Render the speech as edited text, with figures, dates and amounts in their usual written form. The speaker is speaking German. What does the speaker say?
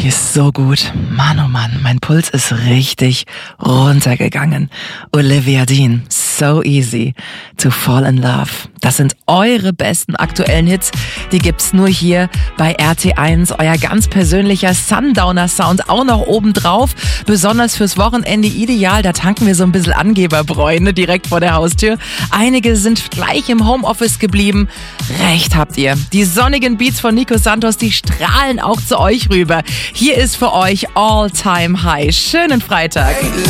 Die ist so gut. Mann, oh Mann, mein Puls ist richtig runtergegangen. Olivia Dean, So Easy to Fall in Love. Das sind eure besten aktuellen Hits. Die gibt's nur hier bei RT1. Euer ganz persönlicher Sundowner-Sound auch noch obendrauf. Besonders fürs Wochenende ideal. Da tanken wir so ein bisschen Angeberbräu, ne, direkt vor der Haustür. Einige sind gleich im Homeoffice geblieben. Recht habt ihr. Die sonnigen Beats von Nico Santos, die strahlen auch zu euch rüber. Hier ist für euch All Time High. Schönen Freitag.